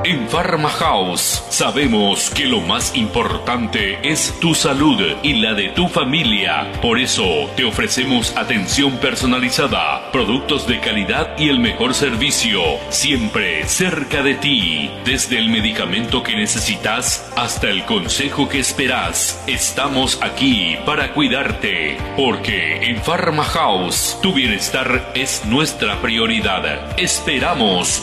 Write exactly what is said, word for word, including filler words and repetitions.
En Pharma House sabemos que lo más importante es tu salud y la de tu familia. Por eso te ofrecemos atención personalizada, productos de calidad y el mejor servicio, siempre cerca de ti. Desde el medicamento que necesitas hasta el consejo que esperas, estamos aquí para cuidarte. Porque en Pharma House tu bienestar es nuestra prioridad. Esperamos